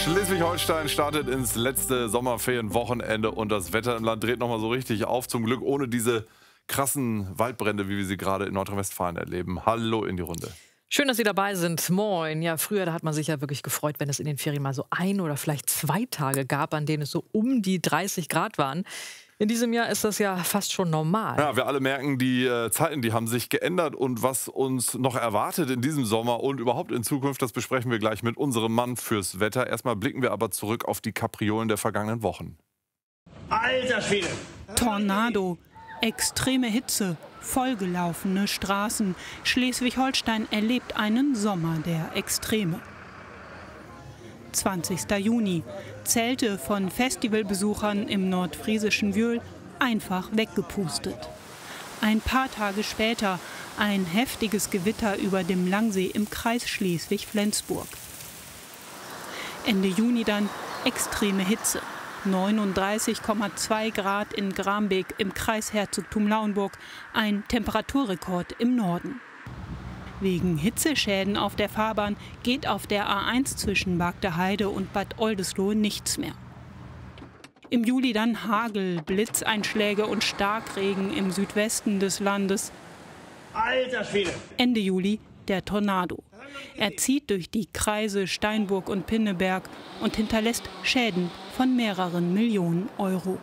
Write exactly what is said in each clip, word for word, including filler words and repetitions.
Schleswig-Holstein startet ins letzte Sommerferienwochenende und das Wetter im Land dreht nochmal so richtig auf. Zum Glück ohne diese krassen Waldbrände, wie wir sie gerade in Nordrhein-Westfalen erleben. Hallo in die Runde. Schön, dass Sie dabei sind. Moin. Ja, früher, da hat man sich ja wirklich gefreut, wenn es in den Ferien mal so ein oder vielleicht zwei Tage gab, an denen es so um die dreißig Grad waren. In diesem Jahr ist das ja fast schon normal. Ja, wir alle merken, die äh, Zeiten, die haben sich geändert und was uns noch erwartet in diesem Sommer und überhaupt in Zukunft, das besprechen wir gleich mit unserem Mann fürs Wetter. Erstmal blicken wir aber zurück auf die Kapriolen der vergangenen Wochen. Alter Schwede! Tornado, extreme Hitze, vollgelaufene Straßen. Schleswig-Holstein erlebt einen Sommer der Extreme. zwanzigster Juni. Zelte von Festivalbesuchern im nordfriesischen Wöhl einfach weggepustet. Ein paar Tage später ein heftiges Gewitter über dem Langsee im Kreis Schleswig-Flensburg. Ende Juni dann extreme Hitze. neununddreißig Komma zwei Grad in Grambeek im Kreis Herzogtum Lauenburg, ein Temperaturrekord im Norden. Wegen Hitzeschäden auf der Fahrbahn geht auf der A eins zwischen Bagdeheide und Bad Oldesloe nichts mehr. Im Juli dann Hagel, Blitzeinschläge und Starkregen im Südwesten des Landes. Alter Schwede! Ende Juli der Tornado. Er zieht durch die Kreise Steinburg und Pinneberg und hinterlässt Schäden von mehreren Millionen Euro.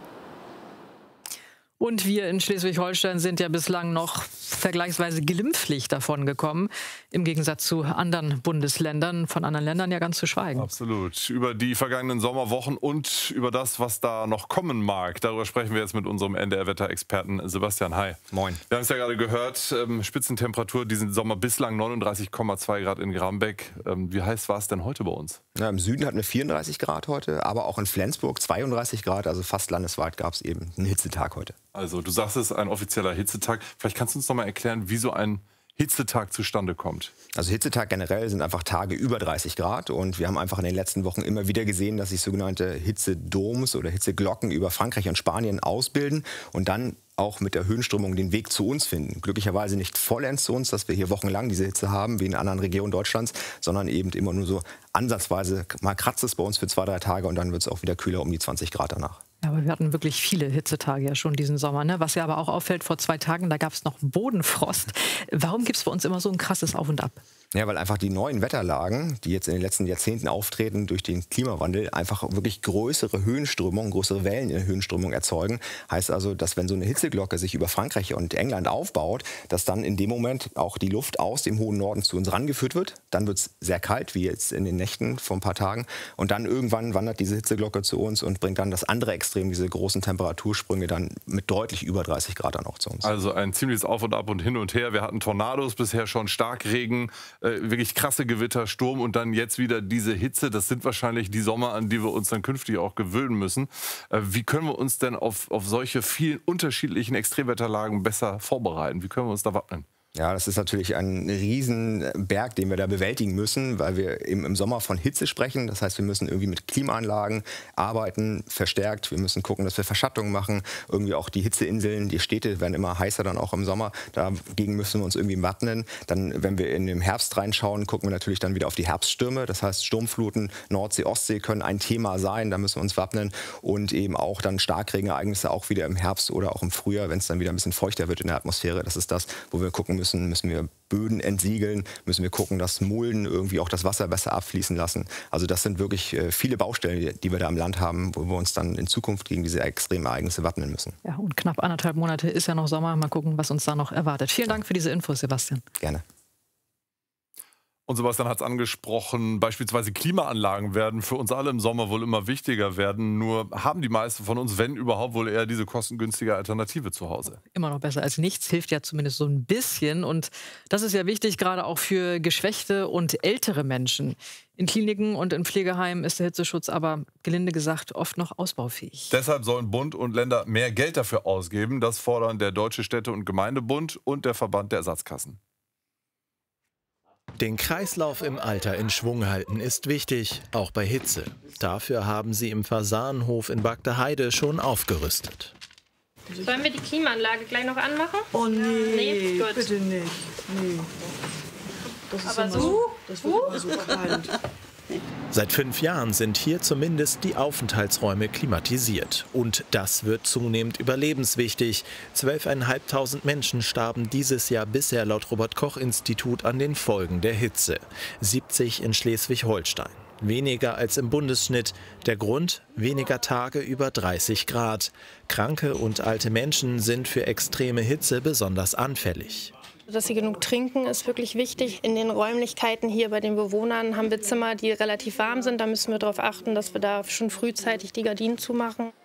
Und wir in Schleswig-Holstein sind ja bislang noch vergleichsweise glimpflich davon gekommen, im Gegensatz zu anderen Bundesländern, von anderen Ländern ja ganz zu schweigen. Absolut. Über die vergangenen Sommerwochen und über das, was da noch kommen mag, darüber sprechen wir jetzt mit unserem N D R-Wetterexperten Sebastian. Hi. Moin. Wir haben es ja gerade gehört, ähm, Spitzentemperatur diesen Sommer bislang neununddreißig Komma zwei Grad in Grambeck. Ähm, wie heiß war es denn heute bei uns? Ja, im Süden hatten wir vierunddreißig Grad heute, aber auch in Flensburg zweiunddreißig Grad, also fast landesweit gab es eben einen Hitzetag heute. Also du sagst es, ein offizieller Hitzetag. Vielleicht kannst du uns noch mal erklären, wie so ein Hitzetag zustande kommt. Also Hitzetag generell sind einfach Tage über dreißig Grad und wir haben einfach in den letzten Wochen immer wieder gesehen, dass sich sogenannte Hitzedoms oder Hitzeglocken über Frankreich und Spanien ausbilden und dann auch mit der Höhenströmung den Weg zu uns finden. Glücklicherweise nicht vollends zu uns, dass wir hier wochenlang diese Hitze haben, wie in anderen Regionen Deutschlands, sondern eben immer nur so ansatzweise, mal kratzt es bei uns für zwei, drei Tage und dann wird es auch wieder kühler um die zwanzig Grad danach. Ja, aber wir hatten wirklich viele Hitzetage ja schon diesen Sommer. Ne? Was ja aber auch auffällt, vor zwei Tagen, da gab es noch Bodenfrost. Warum gibt es bei uns immer so ein krasses Auf und Ab? Ja, weil einfach die neuen Wetterlagen, die jetzt in den letzten Jahrzehnten auftreten durch den Klimawandel, einfach wirklich größere Höhenströmungen, größere Wellen in der Höhenströmung erzeugen. Heißt also, dass wenn so eine Hitzeglocke sich über Frankreich und England aufbaut, dass dann in dem Moment auch die Luft aus dem hohen Norden zu uns rangeführt wird. Dann wird es sehr kalt, wie jetzt in den Nächten vor ein paar Tagen. Und dann irgendwann wandert diese Hitzeglocke zu uns und bringt dann das andere Extrem, diese großen Temperatursprünge, dann mit deutlich über dreißig Grad dann auch zu uns. Also ein ziemliches Auf und Ab und hin und her. Wir hatten Tornados bisher schon, Starkregen, äh, wirklich krasse Gewitter, Sturm und dann jetzt wieder diese Hitze. Das sind wahrscheinlich die Sommer, an die wir uns dann künftig auch gewöhnen müssen. Äh, wie können wir uns denn auf, auf solche vielen unterschiedlichen Extremwetterlagen besser vorbereiten? Wie können wir uns da wappnen? Ja, das ist natürlich ein Riesenberg, den wir da bewältigen müssen, weil wir eben im Sommer von Hitze sprechen. Das heißt, wir müssen irgendwie mit Klimaanlagen arbeiten, verstärkt. Wir müssen gucken, dass wir Verschattungen machen. Irgendwie auch die Hitzeinseln, die Städte werden immer heißer dann auch im Sommer. Dagegen müssen wir uns irgendwie wappnen. Dann, wenn wir in den Herbst reinschauen, gucken wir natürlich dann wieder auf die Herbststürme. Das heißt, Sturmfluten, Nordsee, Ostsee können ein Thema sein. Da müssen wir uns wappnen. Und eben auch dann Starkregenereignisse auch wieder im Herbst oder auch im Frühjahr, wenn es dann wieder ein bisschen feuchter wird in der Atmosphäre. Das ist das, wo wir gucken müssen. Müssen, müssen wir Böden entsiegeln, müssen wir gucken, dass Mulden irgendwie auch das Wasser besser abfließen lassen. Also das sind wirklich äh, viele Baustellen, die wir da im Land haben, wo wir uns dann in Zukunft gegen diese extremen Ereignisse wappnen müssen. Ja, und knapp anderthalb Monate ist ja noch Sommer. Mal gucken, was uns da noch erwartet. Vielen Dank für diese Infos, Sebastian. Gerne. Und Sebastian hat es angesprochen, beispielsweise Klimaanlagen werden für uns alle im Sommer wohl immer wichtiger werden. Nur haben die meisten von uns, wenn überhaupt, wohl eher diese kostengünstige Alternative zu Hause. Immer noch besser als nichts, hilft ja zumindest so ein bisschen. Und das ist ja wichtig, gerade auch für geschwächte und ältere Menschen. In Kliniken und in Pflegeheimen ist der Hitzeschutz aber, gelinde gesagt, oft noch ausbaufähig. Deshalb sollen Bund und Länder mehr Geld dafür ausgeben. Das fordern der Deutsche Städte- und Gemeindebund und der Verband der Ersatzkassen. Den Kreislauf im Alter in Schwung halten ist wichtig, auch bei Hitze. Dafür haben sie im Fasanenhof in Bagdeheide schon aufgerüstet. Sollen wir die Klimaanlage gleich noch anmachen? Oh nee, nee? Gut. Bitte nicht. Nee. Das ist Aber immer so? Das wird immer so kalt. Seit fünf Jahren sind hier zumindest die Aufenthaltsräume klimatisiert. Und das wird zunehmend überlebenswichtig. zwölftausendfünfhundert Menschen starben dieses Jahr bisher laut Robert-Koch-Institut an den Folgen der Hitze. siebzig in Schleswig-Holstein. Weniger als im Bundesschnitt. Der Grund? Weniger Tage über dreißig Grad. Kranke und alte Menschen sind für extreme Hitze besonders anfällig. Dass sie genug trinken, ist wirklich wichtig. In den Räumlichkeiten hier bei den Bewohnern haben wir Zimmer, die relativ warm sind. Da müssen wir darauf achten, dass wir da schon frühzeitig die Gardinen zumachen.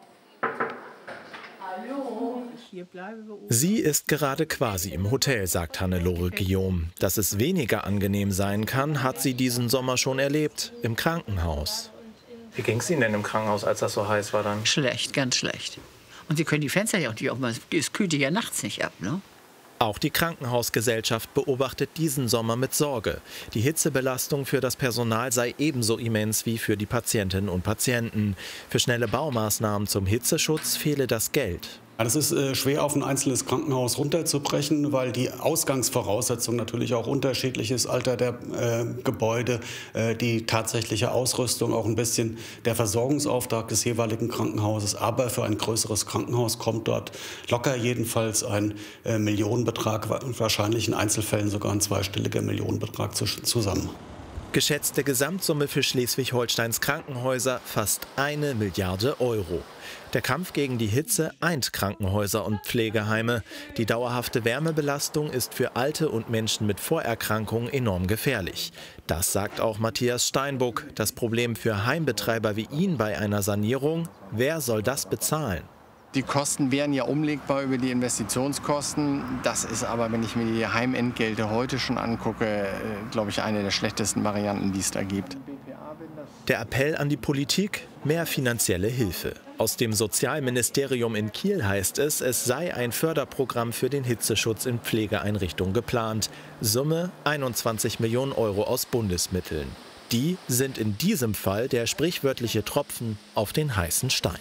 Sie ist gerade quasi im Hotel, sagt Hannelore Guillaume. Dass es weniger angenehm sein kann, hat sie diesen Sommer schon erlebt, im Krankenhaus. Wie ging es Ihnen denn im Krankenhaus, als das so heiß war dann? Schlecht, ganz schlecht. Und Sie können die Fenster ja auch nicht aufmachen. Es kühlt ja nachts nicht ab, ne? Auch die Krankenhausgesellschaft beobachtet diesen Sommer mit Sorge. Die Hitzebelastung für das Personal sei ebenso immens wie für die Patientinnen und Patienten. Für schnelle Baumaßnahmen zum Hitzeschutz fehle das Geld. Ja, das ist äh, schwer auf ein einzelnes Krankenhaus runterzubrechen, weil die Ausgangsvoraussetzung natürlich auch unterschiedlich ist. Alter der äh, Gebäude, äh, die tatsächliche Ausrüstung, auch ein bisschen der Versorgungsauftrag des jeweiligen Krankenhauses. Aber für ein größeres Krankenhaus kommt dort locker jedenfalls ein äh, Millionenbetrag, wahrscheinlich in Einzelfällen sogar ein zweistelliger Millionenbetrag zu, zusammen. Geschätzte Gesamtsumme für Schleswig-Holsteins Krankenhäuser fast eine Milliarde Euro. Der Kampf gegen die Hitze eint Krankenhäuser und Pflegeheime. Die dauerhafte Wärmebelastung ist für Alte und Menschen mit Vorerkrankungen enorm gefährlich. Das sagt auch Matthias Steinbuck. Das Problem für Heimbetreiber wie ihn bei einer Sanierung: Wer soll das bezahlen? Die Kosten wären ja umlegbar über die Investitionskosten. Das ist aber, wenn ich mir die Heimentgelte heute schon angucke, glaube ich, eine der schlechtesten Varianten, die es da gibt. Der Appell an die Politik: mehr finanzielle Hilfe. Aus dem Sozialministerium in Kiel heißt es, es sei ein Förderprogramm für den Hitzeschutz in Pflegeeinrichtungen geplant. Summe einundzwanzig Millionen Euro aus Bundesmitteln. Die sind in diesem Fall der sprichwörtliche Tropfen auf den heißen Stein.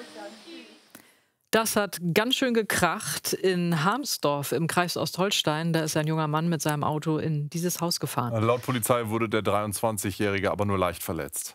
Das hat ganz schön gekracht in Harmsdorf im Kreis Ostholstein. Da ist ein junger Mann mit seinem Auto in dieses Haus gefahren. Laut Polizei wurde der dreiundzwanzigjährige aber nur leicht verletzt.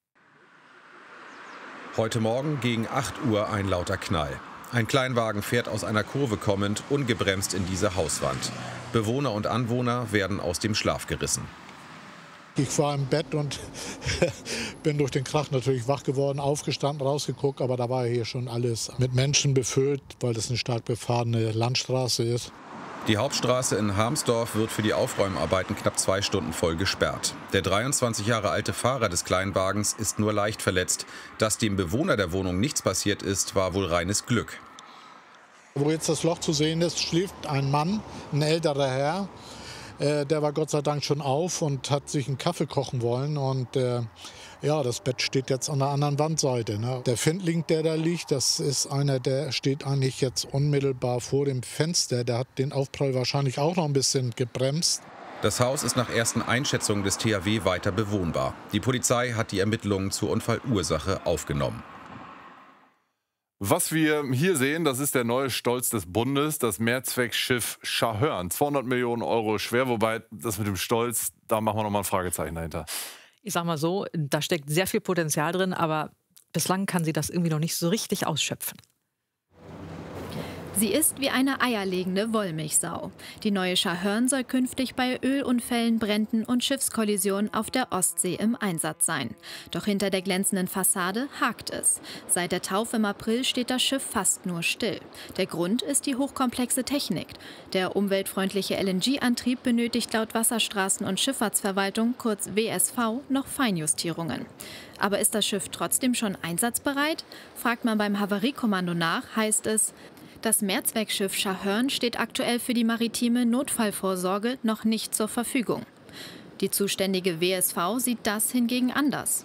Heute Morgen gegen acht Uhr ein lauter Knall. Ein Kleinwagen fährt aus einer Kurve kommend ungebremst in diese Hauswand. Bewohner und Anwohner werden aus dem Schlaf gerissen. Ich war im Bett und bin durch den Krach natürlich wach geworden, aufgestanden, rausgeguckt. Aber da war hier schon alles mit Menschen befüllt, weil das eine stark befahrene Landstraße ist. Die Hauptstraße in Harmsdorf wird für die Aufräumarbeiten knapp zwei Stunden voll gesperrt. Der dreiundzwanzig Jahre alte Fahrer des Kleinwagens ist nur leicht verletzt. Dass dem Bewohner der Wohnung nichts passiert ist, war wohl reines Glück. Wo jetzt das Loch zu sehen ist, schläft ein Mann, ein älterer Herr. Äh, der war Gott sei Dank schon auf und hat sich einen Kaffee kochen wollen. Und äh, ja, das Bett steht jetzt an der anderen Wandseite. Ne? Der Findling, der da liegt, das ist einer, der steht eigentlich jetzt unmittelbar vor dem Fenster. Der hat den Aufprall wahrscheinlich auch noch ein bisschen gebremst. Das Haus ist nach ersten Einschätzungen des T H W weiter bewohnbar. Die Polizei hat die Ermittlungen zur Unfallursache aufgenommen. Was wir hier sehen, das ist der neue Stolz des Bundes, das Mehrzweckschiff Schahörn. zweihundert Millionen Euro schwer, wobei das mit dem Stolz, da machen wir noch mal ein Fragezeichen dahinter. Ich sag mal so, da steckt sehr viel Potenzial drin, aber bislang kann sie das irgendwie noch nicht so richtig ausschöpfen. Sie ist wie eine eierlegende Wollmilchsau. Die neue Schahörn soll künftig bei Ölunfällen, Bränden und Schiffskollisionen auf der Ostsee im Einsatz sein. Doch hinter der glänzenden Fassade hakt es. Seit der Taufe im April steht das Schiff fast nur still. Der Grund ist die hochkomplexe Technik. Der umweltfreundliche L N G-Antrieb benötigt laut Wasserstraßen- und Schifffahrtsverwaltung, kurz W S V, noch Feinjustierungen. Aber ist das Schiff trotzdem schon einsatzbereit? Fragt man beim Havariekommando nach, heißt es: Das Mehrzweckschiff Schahörn steht aktuell für die maritime Notfallvorsorge noch nicht zur Verfügung. Die zuständige W S V sieht das hingegen anders.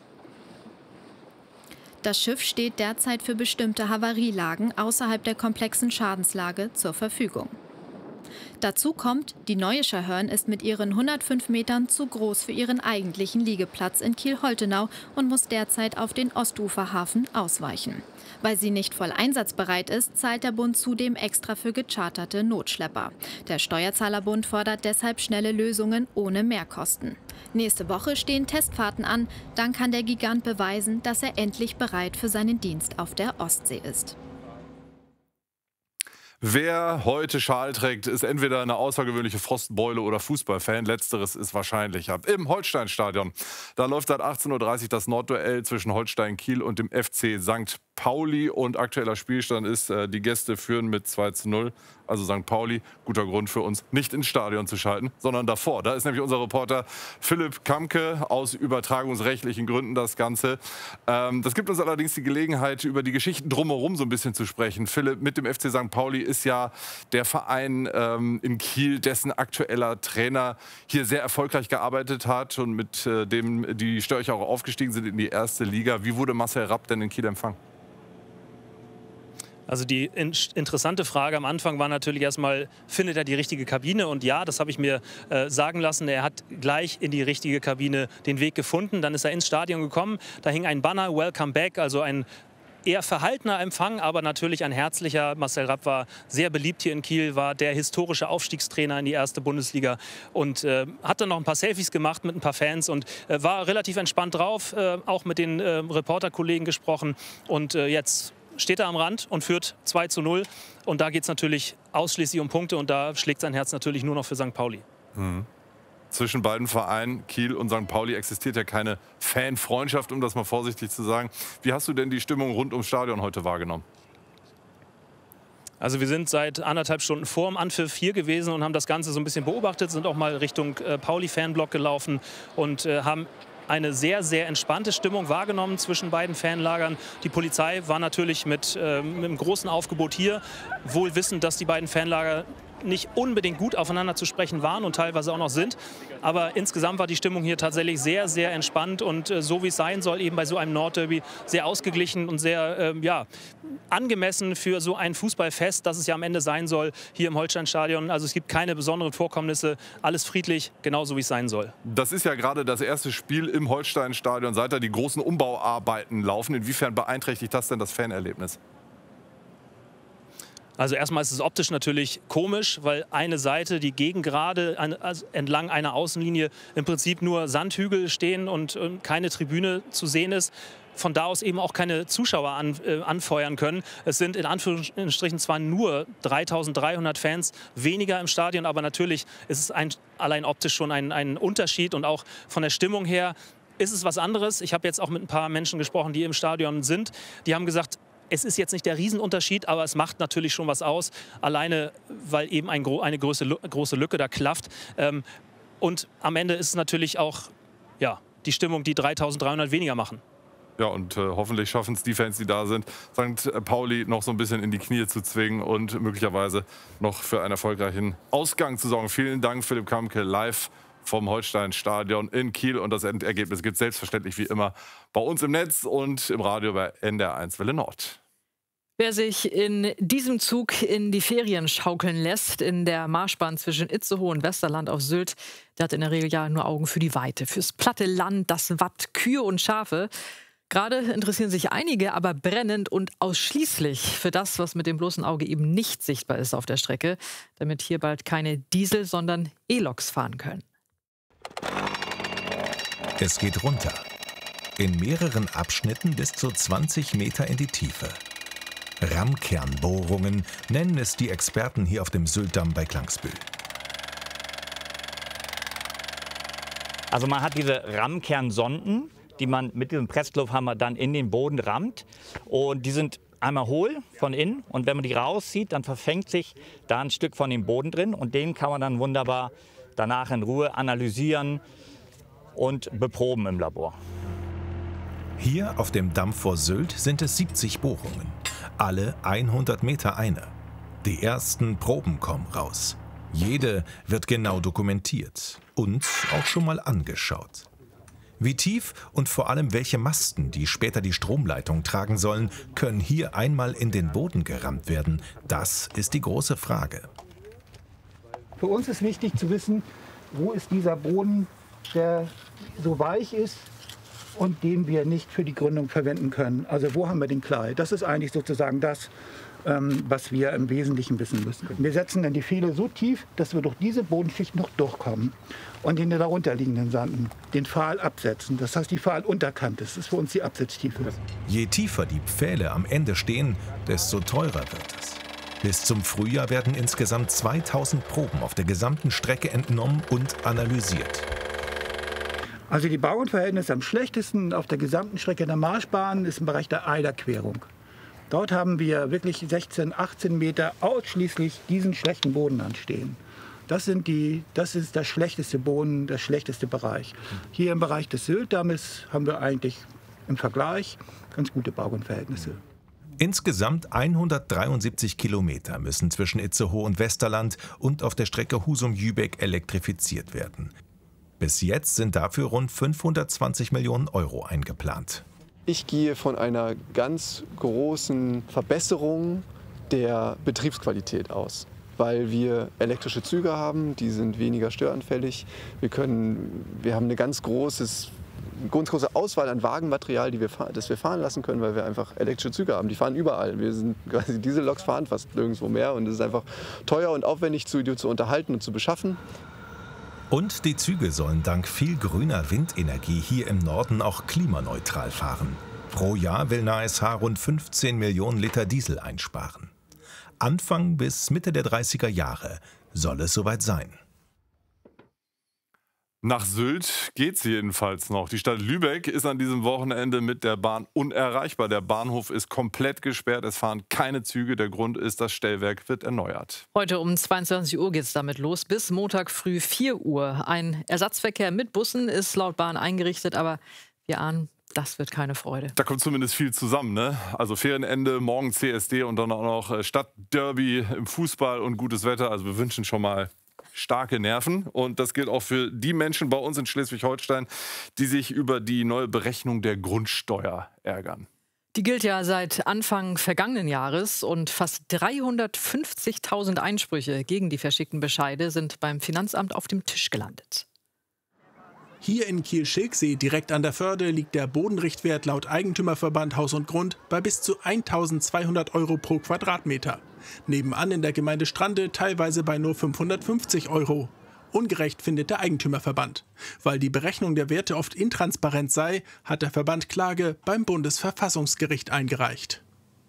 Das Schiff steht derzeit für bestimmte Havarielagen außerhalb der komplexen Schadenslage zur Verfügung. Dazu kommt, die neue Scharhörn ist mit ihren hundertfünf Metern zu groß für ihren eigentlichen Liegeplatz in Kiel-Holtenau und muss derzeit auf den Ostuferhafen ausweichen. Weil sie nicht voll einsatzbereit ist, zahlt der Bund zudem extra für gecharterte Notschlepper. Der Steuerzahlerbund fordert deshalb schnelle Lösungen ohne Mehrkosten. Nächste Woche stehen Testfahrten an. Dann kann der Gigant beweisen, dass er endlich bereit für seinen Dienst auf der Ostsee ist. Wer heute Schal trägt, ist entweder eine außergewöhnliche Frostbeule oder Fußballfan. Letzteres ist wahrscheinlicher. Im Holsteinstadion. Da läuft seit achtzehn Uhr dreißig das Nordduell zwischen Holstein Kiel und dem F C Sankt Pauli. Und aktueller Spielstand ist, äh, die Gäste führen mit zwei zu null. Also Sankt Pauli, guter Grund für uns, nicht ins Stadion zu schalten, sondern davor. Da ist nämlich unser Reporter Philipp Kamke, aus übertragungsrechtlichen Gründen das Ganze. Ähm, das gibt uns allerdings die Gelegenheit, über die Geschichten drumherum so ein bisschen zu sprechen. Philipp, mit dem F C Sankt Pauli ist ja der Verein ähm, in Kiel, dessen aktueller Trainer hier sehr erfolgreich gearbeitet hat und mit äh, dem die Störcher auch aufgestiegen sind in die erste Liga. Wie wurde Marcel Rapp denn in Kiel empfangen? Also die in interessante Frage am Anfang war natürlich erstmal, findet er die richtige Kabine? Und ja, das habe ich mir äh, sagen lassen. Er hat gleich in die richtige Kabine den Weg gefunden. Dann ist er ins Stadion gekommen. Da hing ein Banner, Welcome Back, also ein eher verhaltener Empfang, aber natürlich ein herzlicher. Marcel Rapp war sehr beliebt hier in Kiel, war der historische Aufstiegstrainer in die erste Bundesliga und äh, hat dann noch ein paar Selfies gemacht mit ein paar Fans und äh, war relativ entspannt drauf, äh, auch mit den äh, Reporterkollegen gesprochen. Und äh, jetzt steht er am Rand und führt zwei zu null. Und da geht es natürlich ausschließlich um Punkte und da schlägt sein Herz natürlich nur noch für Sankt Pauli. Mhm. Zwischen beiden Vereinen, Kiel und Sankt Pauli, existiert ja keine Fanfreundschaft, um das mal vorsichtig zu sagen. Wie hast du denn die Stimmung rund ums Stadion heute wahrgenommen? Also wir sind seit anderthalb Stunden vor dem Anpfiff hier gewesen und haben das Ganze so ein bisschen beobachtet, sind auch mal Richtung äh, Pauli-Fanblock gelaufen und äh, haben eine sehr, sehr entspannte Stimmung wahrgenommen zwischen beiden Fanlagern. Die Polizei war natürlich mit, äh, mit einem großen Aufgebot hier, wohl wissend, dass die beiden Fanlager nicht unbedingt gut aufeinander zu sprechen waren und teilweise auch noch sind. Aber insgesamt war die Stimmung hier tatsächlich sehr, sehr entspannt und äh, so wie es sein soll, eben bei so einem Nordderby, sehr ausgeglichen und sehr äh, ja, angemessen für so ein Fußballfest, das es ja am Ende sein soll, hier im Holsteinstadion. Also es gibt keine besonderen Vorkommnisse, alles friedlich, genauso wie es sein soll. Das ist ja gerade das erste Spiel im Holsteinstadion, seit da die großen Umbauarbeiten laufen. Inwiefern beeinträchtigt das denn das Fanerlebnis? Also erstmal ist es optisch natürlich komisch, weil eine Seite, die Gegengrade also entlang einer Außenlinie im Prinzip nur Sandhügel stehen und äh, keine Tribüne zu sehen ist. Von da aus eben auch keine Zuschauer an, äh, anfeuern können. Es sind in Anführungsstrichen zwar nur dreitausenddreihundert Fans weniger im Stadion, aber natürlich ist es ein, allein optisch schon ein, ein Unterschied und auch von der Stimmung her ist es was anderes. Ich habe jetzt auch mit ein paar Menschen gesprochen, die im Stadion sind. Die haben gesagt, es ist jetzt nicht der Riesenunterschied, aber es macht natürlich schon was aus. Alleine, weil eben ein, eine große, große Lücke da klafft. Ähm, und am Ende ist es natürlich auch ja, die Stimmung, die dreitausenddreihundert weniger machen. Ja, und äh, hoffentlich schaffen es die Fans, die da sind, Sankt Pauli noch so ein bisschen in die Knie zu zwingen und möglicherweise noch für einen erfolgreichen Ausgang zu sorgen. Vielen Dank, Philipp Kamke, live vom Holsteinstadion in Kiel. Und das Endergebnis gibt es selbstverständlich wie immer bei uns im Netz und im Radio bei N D R eins Welle Nord. Wer sich in diesem Zug in die Ferien schaukeln lässt, in der Marschbahn zwischen Itzehoe und Westerland auf Sylt, der hat in der Regel ja nur Augen für die Weite, fürs platte Land, das Watt, Kühe und Schafe. Gerade interessieren sich einige aber brennend und ausschließlich für das, was mit dem bloßen Auge eben nicht sichtbar ist auf der Strecke, damit hier bald keine Diesel, sondern E-Loks fahren können. Es geht runter. In mehreren Abschnitten bis zu zwanzig Meter in die Tiefe. Rammkernbohrungen nennen es die Experten hier auf dem Syltdamm bei Klangsbühl. Also man hat diese Rammkernsonden, die man mit diesem Presslufthammer dann in den Boden rammt. Und die sind einmal hohl von innen. Und wenn man die rauszieht, dann verfängt sich da ein Stück von dem Boden drin. Und den kann man dann wunderbar danach in Ruhe analysieren und beproben im Labor. Hier auf dem Damm vor Sylt sind es siebzig Bohrungen. Alle hundert Meter eine. Die ersten Proben kommen raus. Jede wird genau dokumentiert und auch schon mal angeschaut. Wie tief und vor allem welche Masten, die später die Stromleitung tragen sollen, können hier einmal in den Boden gerammt werden? Das ist die große Frage. Für uns ist wichtig zu wissen, wo ist dieser Boden, der so weich ist und den wir nicht für die Gründung verwenden können. Also wo haben wir den Klei? Das ist eigentlich sozusagen das, ähm, was wir im Wesentlichen wissen müssen. Wir setzen dann die Pfähle so tief, dass wir durch diese Bodenschicht noch durchkommen und in den darunterliegenden Sanden den Pfahl absetzen. Das heißt, die Pfahlunterkante, das ist für uns die Absetztiefe. Je tiefer die Pfähle am Ende stehen, desto teurer wird es. Bis zum Frühjahr werden insgesamt zweitausend Proben auf der gesamten Strecke entnommen und analysiert. Also die Bauernverhältnisse am schlechtesten auf der gesamten Strecke der Marschbahn ist im Bereich der Eiderquerung. Dort haben wir wirklich sechzehn, achtzehn Meter ausschließlich diesen schlechten Boden anstehen. Das, sind die, das ist der schlechteste Boden, der schlechteste Bereich. Hier im Bereich des Syltdammes haben wir eigentlich im Vergleich ganz gute Bauernverhältnisse. Insgesamt hundertdreiundsiebzig Kilometer müssen zwischen Itzehoe und Westerland und auf der Strecke Husum-Jübeck elektrifiziert werden. Bis jetzt sind dafür rund fünfhundertzwanzig Millionen Euro eingeplant. Ich gehe von einer ganz großen Verbesserung der Betriebsqualität aus, weil wir elektrische Züge haben, die sind weniger störanfällig. Wir, können, wir haben eine ganz, großes, eine ganz große Auswahl an Wagenmaterial, die wir, das wir fahren lassen können, weil wir einfach elektrische Züge haben. Die fahren überall. Wir sind quasi, diese Loks fahren fast nirgendwo mehr und es ist einfach teuer und aufwendig zu, zu unterhalten und zu beschaffen. Und die Züge sollen dank viel grüner Windenergie hier im Norden auch klimaneutral fahren. Pro Jahr will N A S H rund fünfzehn Millionen Liter Diesel einsparen. Anfang bis Mitte der dreißiger Jahre soll es soweit sein. Nach Sylt geht's jedenfalls noch. Die Stadt Lübeck ist an diesem Wochenende mit der Bahn unerreichbar. Der Bahnhof ist komplett gesperrt. Es fahren keine Züge. Der Grund ist, das Stellwerk wird erneuert. Heute um zweiundzwanzig Uhr geht es damit los. Bis Montag früh vier Uhr. Ein Ersatzverkehr mit Bussen ist laut Bahn eingerichtet. Aber wir ahnen, das wird keine Freude. Da kommt zumindest viel zusammen, ne? Also Ferienende, morgen C S D und dann auch noch Stadtderby im Fußball und gutes Wetter. Also wir wünschen schon mal starke Nerven. Und das gilt auch für die Menschen bei uns in Schleswig-Holstein, die sich über die neue Berechnung der Grundsteuer ärgern. Die gilt ja seit Anfang vergangenen Jahres und fast dreihundertfünfzigtausend Einsprüche gegen die verschickten Bescheide sind beim Finanzamt auf dem Tisch gelandet. Hier in Kiel-Schilksee, direkt an der Förde, liegt der Bodenrichtwert laut Eigentümerverband Haus und Grund bei bis zu eintausendzweihundert Euro pro Quadratmeter. Nebenan in der Gemeinde Strande teilweise bei nur fünfhundertfünfzig Euro. Ungerecht findet der Eigentümerverband. Weil die Berechnung der Werte oft intransparent sei, hat der Verband Klage beim Bundesverfassungsgericht eingereicht.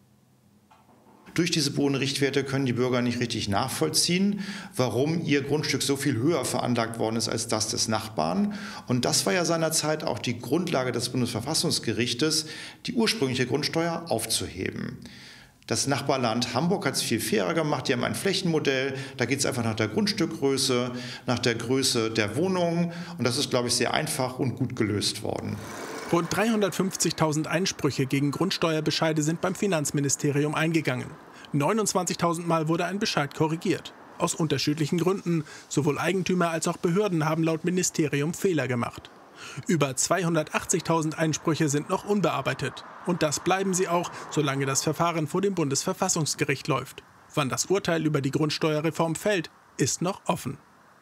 Durch diese Bodenrichtwerte können die Bürger nicht richtig nachvollziehen, warum ihr Grundstück so viel höher veranlagt worden ist als das des Nachbarn. Und das war ja seinerzeit auch die Grundlage des Bundesverfassungsgerichtes, die ursprüngliche Grundsteuer aufzuheben. Das Nachbarland Hamburg hat es viel fairer gemacht. Die haben ein Flächenmodell. Da geht es einfach nach der Grundstückgröße, nach der Größe der Wohnungen. Und das ist, glaube ich, sehr einfach und gut gelöst worden. Rund dreihundertfünfzigtausend Einsprüche gegen Grundsteuerbescheide sind beim Finanzministerium eingegangen. neunundzwanzigtausend Mal wurde ein Bescheid korrigiert. Aus unterschiedlichen Gründen. Sowohl Eigentümer als auch Behörden haben laut Ministerium Fehler gemacht. Über zweihundertachtzigtausend Einsprüche sind noch unbearbeitet. Und das bleiben sie auch, solange das Verfahren vor dem Bundesverfassungsgericht läuft. Wann das Urteil über die Grundsteuerreform fällt, ist noch offen.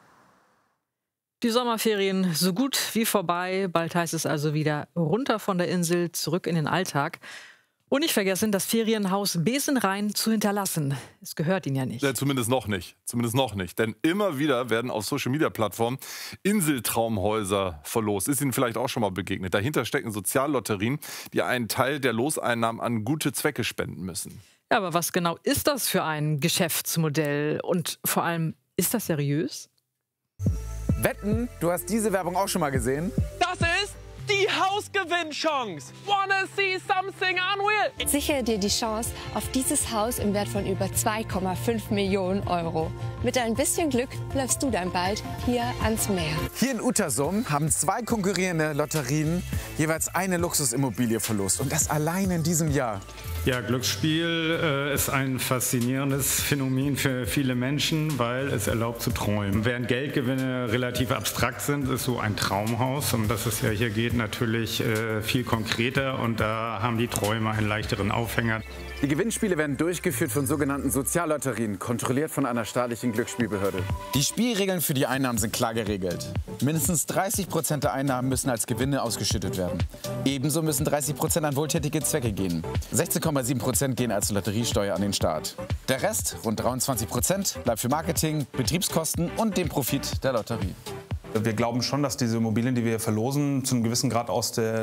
Die Sommerferien so gut wie vorbei. Bald heißt es also wieder runter von der Insel, zurück in den Alltag. Und nicht vergessen, das Ferienhaus Besenrhein zu hinterlassen. Es gehört Ihnen ja nicht. Ja, zumindest noch nicht. Zumindest noch nicht. Denn immer wieder werden auf Social-Media-Plattformen Inseltraumhäuser verlost. Ist Ihnen vielleicht auch schon mal begegnet. Dahinter stecken Soziallotterien, die einen Teil der Loseinnahmen an gute Zwecke spenden müssen. Ja, aber was genau ist das für ein Geschäftsmodell? Und vor allem, ist das seriös? Wetten, du hast diese Werbung auch schon mal gesehen? Das ist die Hausgewinnchance. Wanna see something unreal? Sichere dir die Chance auf dieses Haus im Wert von über zwei Komma fünf Millionen Euro. Mit ein bisschen Glück läufst du dann bald hier ans Meer. Hier in Utersum haben zwei konkurrierende Lotterien jeweils eine Luxusimmobilie verlost. Und das allein in diesem Jahr. Ja, Glücksspiel äh, ist ein faszinierendes Phänomen für viele Menschen, weil es erlaubt zu träumen. Während Geldgewinne relativ abstrakt sind, ist so ein Traumhaus, um das es ja hier geht, natürlich äh, viel konkreter. Und da haben die Träume einen leichteren Aufhänger. Die Gewinnspiele werden durchgeführt von sogenannten Soziallotterien, kontrolliert von einer staatlichen Glücksspielbehörde. Die Spielregeln für die Einnahmen sind klar geregelt. Mindestens dreißig Prozent der Einnahmen müssen als Gewinne ausgeschüttet werden. Ebenso müssen dreißig Prozent an wohltätige Zwecke gehen. sechzehn Komma sieben Prozent gehen als Lotteriesteuer an den Staat. Der Rest, rund dreiundzwanzig Prozent, bleibt für Marketing, Betriebskosten und den Profit der Lotterie. Wir glauben schon, dass diese Immobilien, die wir verlosen, zu einem gewissen Grad aus der